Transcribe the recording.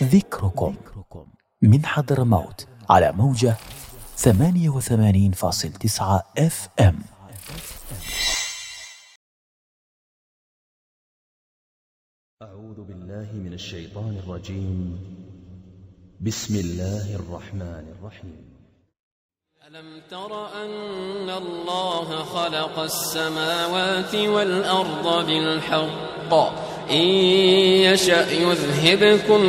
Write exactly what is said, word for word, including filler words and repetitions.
ذكركم من حضرموت على موجة ثمانية وثمانين فاصل تسعة اف ام. أعوذ بالله من الشيطان الرجيم. بسم الله الرحمن الرحيم. ألم تر أن الله خلق السماوات والأرض بالحق إن يشأ يذهبكم